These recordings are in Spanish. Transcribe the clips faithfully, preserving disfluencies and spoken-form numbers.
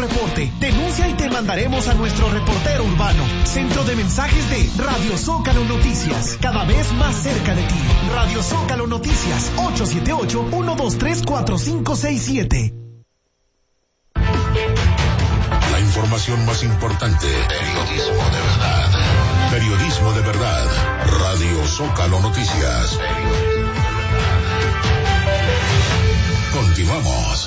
reporte. Denuncia y te mandaremos a nuestro reportero urbano. Centro de mensajes de Radio Zócalo Noticias. Cada vez más cerca de ti. Radio Zócalo Noticias. ocho siete ocho, uno dos tres, cuatro cinco seis siete. La información más importante. Periodismo de verdad. Periodismo de verdad. Radio Zócalo Noticias. Continuamos.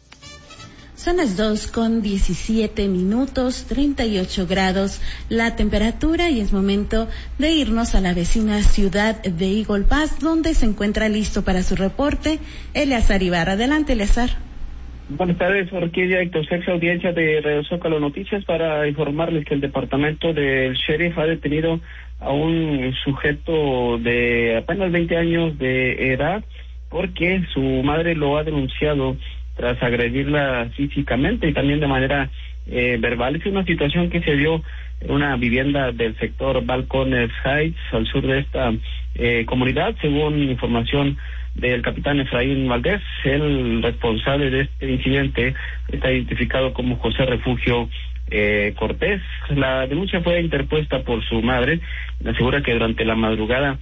Son las dos con diecisiete minutos, treinta y ocho grados la temperatura, y es momento de irnos a la vecina ciudad de Eagle Pass, donde se encuentra listo para su reporte Eleazar Ibarra. Adelante, Eleazar. Buenas tardes, aquí directo, sexta audiencia de Radio Zócalo Noticias, para informarles que el departamento del sheriff ha detenido a un sujeto de apenas veinte años de edad, porque su madre lo ha denunciado tras agredirla físicamente y también de manera eh, verbal. Es una situación que se dio en una vivienda del sector Balcones Heights, al sur de esta eh, comunidad, según información del capitán Efraín Valdés. El responsable de este incidente está identificado como José Refugio eh, Cortés. La denuncia fue interpuesta por su madre. Asegura que durante la madrugada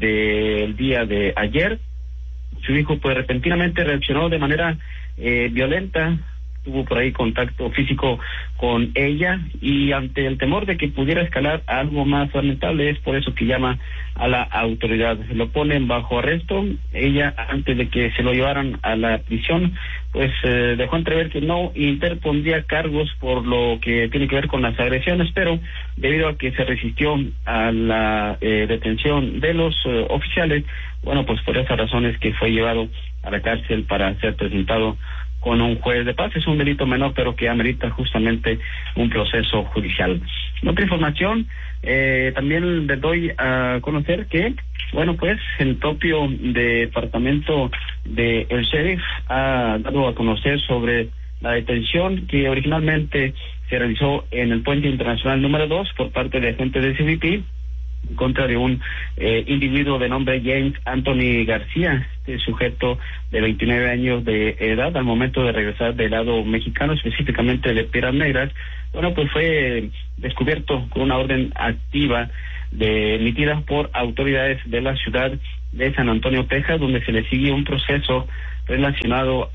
del día de ayer, su hijo pues repentinamente reaccionó de manera eh, violenta, tuvo por ahí contacto físico con ella, y ante el temor de que pudiera escalar a algo más lamentable, es por eso que llama a la autoridad. Lo ponen bajo arresto. Ella, antes de que se lo llevaran a la prisión, pues eh, dejó entrever que no interpondría cargos por lo que tiene que ver con las agresiones, pero debido a que se resistió a la eh, detención de los eh, oficiales, bueno, pues por esas razones que fue llevado a la cárcel para ser presentado con un juez de paz. Es un delito menor, pero que amerita justamente un proceso judicial. En otra información, eh, también les doy a conocer que, bueno, pues el propio departamento de el sheriff ha dado a conocer sobre la detención que originalmente se realizó en el puente internacional número dos por parte de agentes de C B P en contra de un eh, individuo de nombre James Anthony García. Este sujeto de veintinueve años de edad, al momento de regresar del lado mexicano, específicamente de Piedras Negras, bueno, pues fue descubierto con una orden activa de, emitida por autoridades de la ciudad de San Antonio, Texas, donde se le sigue un proceso relacionado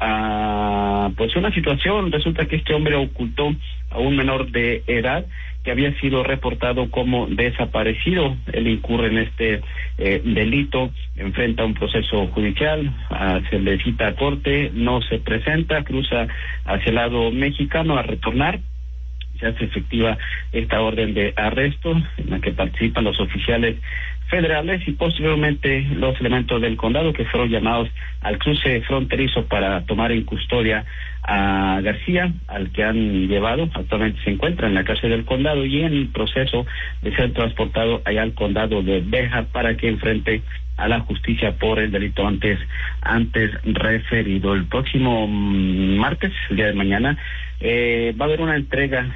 a pues una situación. Resulta que este hombre ocultó a un menor de edad que había sido reportado como desaparecido. Él incurre en este eh, delito, enfrenta un proceso judicial, uh, se le cita a corte, no se presenta, cruza hacia el lado mexicano a retornar. Se hace efectiva esta orden de arresto en la que participan los oficiales federales y posteriormente los elementos del condado, que fueron llamados al cruce fronterizo para tomar en custodia a García, al que han llevado. Actualmente se encuentra en la cárcel del condado y en el proceso de ser transportado allá al condado de Beja para que enfrente a la justicia por el delito antes antes referido. El próximo martes, el día de mañana, eh, va a haber una entrega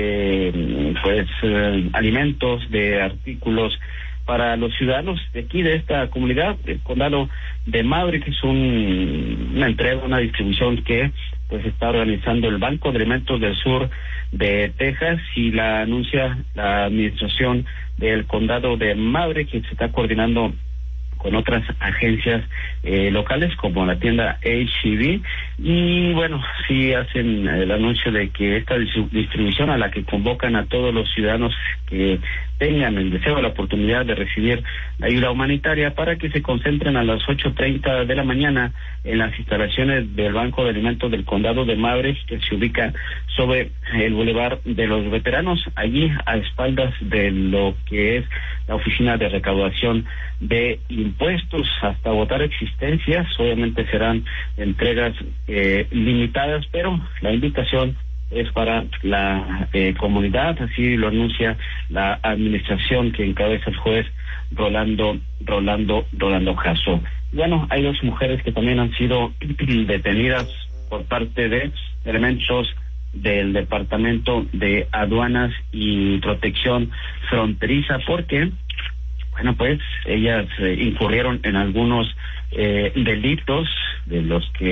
de pues eh, alimentos, de artículos para los ciudadanos de aquí, de esta comunidad, del condado de Maverick. Es un, una entrega, una distribución que pues está organizando el Banco de Alimentos del Sur de Texas, y la anuncia la administración del condado de Maverick, que se está coordinando con otras agencias eh, locales como la tienda H E B, y bueno, sí hacen el anuncio de que esta distribución, a la que convocan a todos los ciudadanos que tengan el deseo, la oportunidad de recibir la ayuda humanitaria, para que se concentren a las ocho treinta de la mañana en las instalaciones del Banco de Alimentos del Condado de Maverick, que se ubica sobre el Boulevard de los Veteranos, allí a espaldas de lo que es la Oficina de Recaudación de Impuestos, hasta agotar existencias. Obviamente serán entregas eh, limitadas, pero la invitación es para la eh, comunidad, así lo anuncia la administración que encabeza el juez Rolando Rolando Rolando Jasso. Bueno, hay dos mujeres que también han sido detenidas por parte de elementos del Departamento de Aduanas y Protección Fronteriza, porque bueno, pues ellas eh, incurrieron en algunos eh, delitos de los que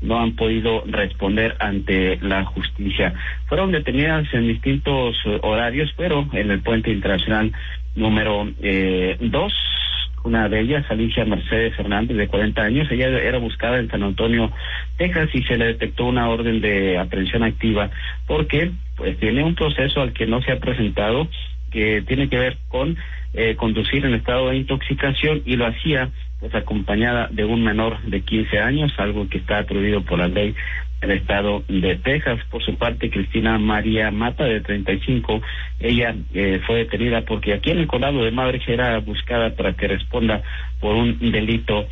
no han podido responder ante la justicia. Fueron detenidas en distintos horarios, pero en el puente internacional número eh, dos, una de ellas, Alicia Mercedes Hernández, de cuarenta años, ella era buscada en San Antonio, Texas, y se le detectó una orden de aprehensión activa porque pues tiene un proceso al que no se ha presentado, que tiene que ver con eh, conducir en estado de intoxicación, y lo hacía pues acompañada de un menor de quince años, algo que está prohibido por la ley del estado de Texas. Por su parte, Cristina María Mata, de treinta y cinco, ella eh, fue detenida porque aquí en el condado de Maverick era buscada para que responda por un delito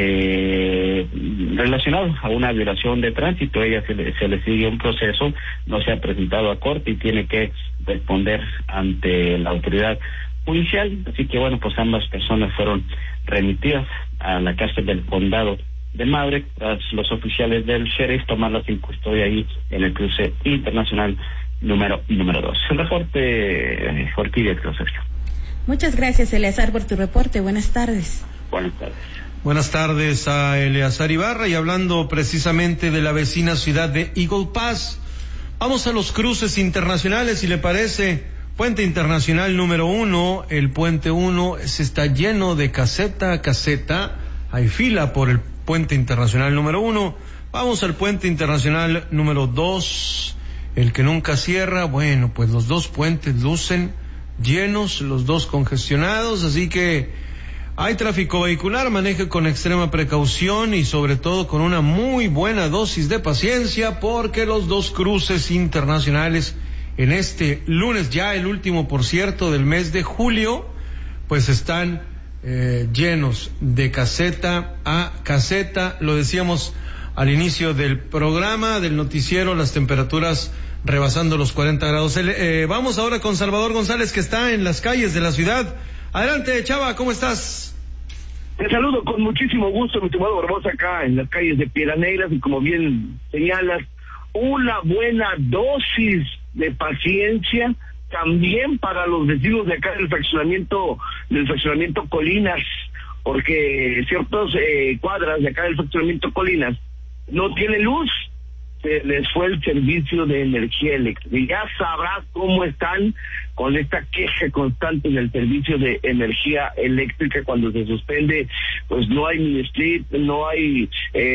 de relacionado a una violación de tránsito. Ella se le, se le sigue un proceso, no se ha presentado a corte y tiene que responder ante la autoridad judicial. Así que bueno, pues ambas personas fueron remitidas a la cárcel del condado de Maverick tras los oficiales del sheriff tomarlas en custodia ahí en el cruce internacional número número dos. El reporte, Orquídea, Sergio. Muchas gracias, Eleazar, por tu reporte. Buenas tardes. Buenas tardes. Buenas tardes a Eleazar Ibarra, y hablando precisamente de la vecina ciudad de Eagle Pass, vamos a los cruces internacionales, si le parece. Puente internacional número uno, el puente uno se está lleno de caseta a caseta, hay fila por el puente internacional número uno. Vamos al puente internacional número dos, el que nunca cierra. Bueno, pues los dos puentes lucen llenos, los dos congestionados, así que hay tráfico vehicular, maneje con extrema precaución y sobre todo con una muy buena dosis de paciencia, porque los dos cruces internacionales en este lunes, ya el último, por cierto, del mes de julio, pues están eh, llenos de caseta a caseta. Lo decíamos al inicio del programa, del noticiero, las temperaturas rebasando los cuarenta grados. Eh, vamos ahora con Salvador González, que está en las calles de la ciudad. Adelante, Chava, ¿cómo estás? Te saludo con muchísimo gusto, mi estimado Barbosa, acá en las calles de Piedras Negras, y como bien señalas, una buena dosis de paciencia también para los vecinos de acá del fraccionamiento del fraccionamiento Colinas, porque ciertas eh, cuadras de acá del fraccionamiento Colinas no tiene luz, se les fue el servicio de energía eléctrica, y ya sabrás cómo están con esta queja constante del servicio de energía eléctrica. Cuando se suspende, pues no hay mini split, no hay,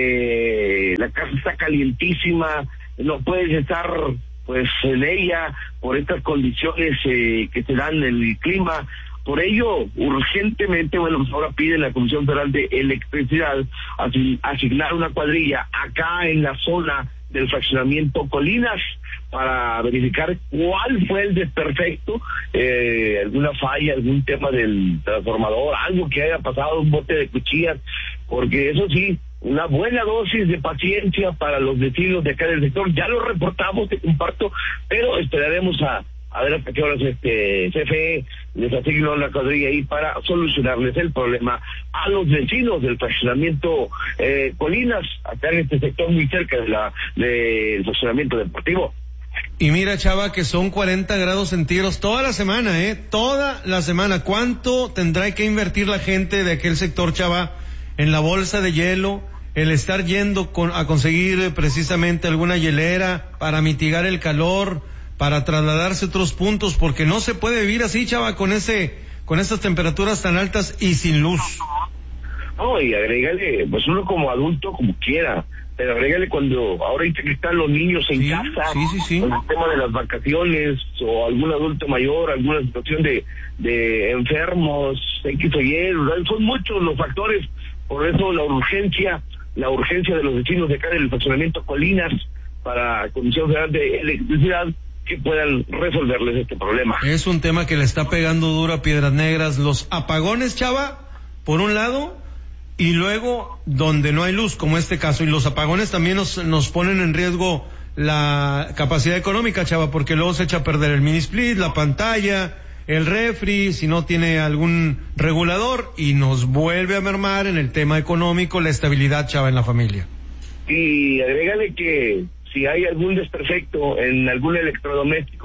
eh, la casa está calientísima, no puedes estar pues en ella por estas condiciones eh, que se dan en el clima. Por ello, urgentemente, bueno, pues ahora pide la Comisión Federal de Electricidad asignar una cuadrilla acá en la zona del fraccionamiento Colinas para verificar cuál fue el desperfecto, eh, alguna falla, algún tema del transformador, algo que haya pasado, un bote de cuchillas, porque eso sí, una buena dosis de paciencia para los vecinos de acá del sector. Ya lo reportamos, te comparto, pero esperaremos a, a ver hasta qué horas este C F E les asignó la cuadrilla ahí para solucionarles el problema a los vecinos del fraccionamiento eh, Colinas, acá en este sector muy cerca de la del fraccionamiento deportivo. Y mira, Chava, que son cuarenta grados centígrados toda la semana, ¿eh? Toda la semana. ¿Cuánto tendrá que invertir la gente de aquel sector, Chava, en la bolsa de hielo, el estar yendo con, a conseguir precisamente alguna hielera para mitigar el calor, para trasladarse a otros puntos, porque no se puede vivir así, Chava, con ese, con esas temperaturas tan altas y sin luz? No, y agrégale, pues uno como adulto, como quiera, pero agrégale cuando ahorita que están los niños en sí, casa, sí, sí, sí. con el tema de las vacaciones, o algún adulto mayor, alguna situación de, de enfermos, X o Y, son muchos los factores. Por eso la urgencia, la urgencia de los vecinos de acá del fraccionamiento Colinas para la Comisión Federal de Electricidad, que puedan resolverles este problema. Es un tema que le está pegando duro a Piedras Negras, los apagones, Chava, por un lado, y luego donde no hay luz, como este caso, y los apagones también nos, nos ponen en riesgo la capacidad económica, Chava, porque luego se echa a perder el mini split, la pantalla, el refri, si no tiene algún regulador, y nos vuelve a mermar en el tema económico la estabilidad, Chava, en la familia. Y agrégale que si hay algún desperfecto en algún electrodoméstico,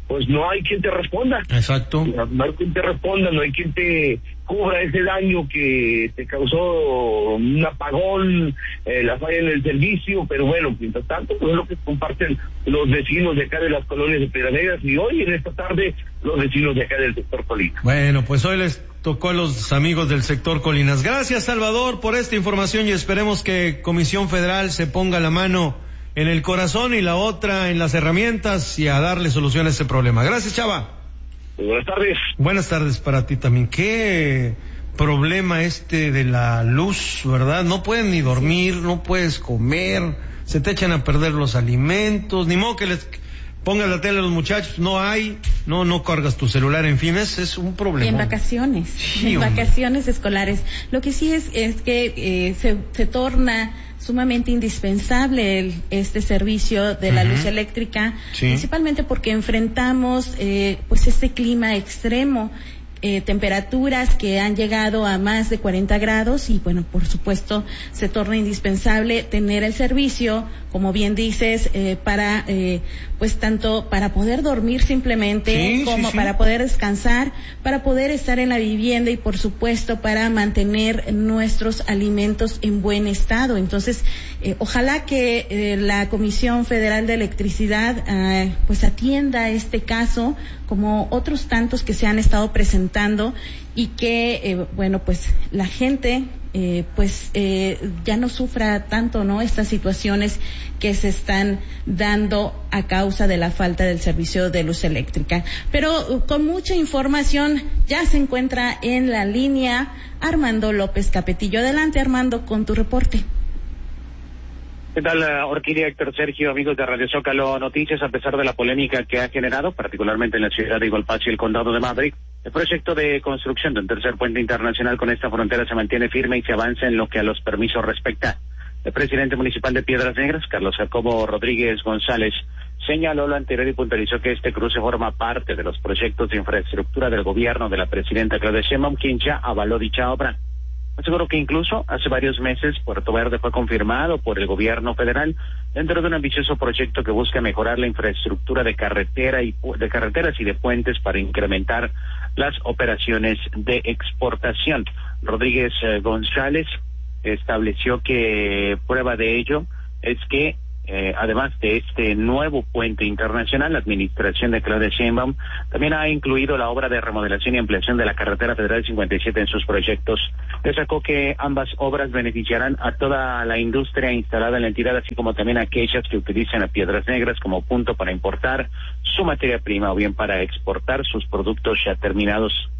pues no hay quien te responda. Exacto. No, no hay quien te responda, no hay quien te cubra ese daño que te causó un apagón, eh, la falla en el servicio, pero bueno, mientras tanto, pues es lo que comparten los vecinos de acá de las colonias de Piedras Negras y hoy en esta tarde los vecinos de acá del sector Colinas. Bueno, pues hoy les tocó a los amigos del sector Colinas. Gracias, Salvador, por esta información y esperemos que Comisión Federal se ponga la mano en el corazón y la otra en las herramientas y a darle solución a ese problema. Gracias, Chava. Buenas tardes. Buenas tardes para ti también. Qué problema este de la luz, ¿verdad? No pueden ni dormir, no puedes comer, se te echan a perder los alimentos, ni modo que les pongas la tele a los muchachos, no hay, no no cargas tu celular, en fin, es, es un problema. En vacaciones, Sí, en hombre. vacaciones escolares. Lo que sí es, es que eh, se, se torna sumamente indispensable el, este servicio de la Ujú. luz eléctrica, Sí. principalmente porque enfrentamos eh, pues este clima extremo, eh, temperaturas que han llegado a más de cuarenta grados y bueno, por supuesto se torna indispensable tener el servicio, como bien dices, eh, para eh, pues tanto para poder dormir simplemente Sí, como sí, sí. para poder descansar, para poder estar en la vivienda y por supuesto para mantener nuestros alimentos en buen estado. Entonces, eh, ojalá que eh, la Comisión Federal de Electricidad eh, pues atienda este caso como otros tantos que se han estado presentando y que eh, bueno, pues la gente eh, pues eh, ya no sufra tanto, ¿no? Estas situaciones que se están dando a causa de la falta del servicio de luz eléctrica. Pero uh, con mucha información ya se encuentra en la línea Armando López Capetillo. Adelante, Armando, con tu reporte. ¿Qué tal, Orquídea, Héctor, Sergio, amigos de Radio Zócalo Noticias? A pesar de la polémica que ha generado, particularmente en la ciudad de Igualpás y el condado de Maverick, el proyecto de construcción de un tercer puente internacional con esta frontera se mantiene firme y se avanza en lo que a los permisos respecta. El presidente municipal de Piedras Negras, Carlos Jacobo Rodríguez González, señaló lo anterior y puntualizó que este cruce forma parte de los proyectos de infraestructura del gobierno de la presidenta Claudia Sheinbaum, quien ya avaló dicha obra. Aseguró que incluso hace varios meses Puerto Verde fue confirmado por el gobierno federal dentro de un ambicioso proyecto que busca mejorar la infraestructura de carretera y de carreteras y de puentes para incrementar las operaciones de exportación. Rodríguez eh, González estableció que prueba de ello es que Eh, además de este nuevo puente internacional, la administración de Claudia Sheinbaum también ha incluido la obra de remodelación y ampliación de la carretera federal cincuenta y siete en sus proyectos. Destacó que ambas obras beneficiarán a toda la industria instalada en la entidad, así como también a aquellas que utilizan a Piedras Negras como punto para importar su materia prima o bien para exportar sus productos ya terminados.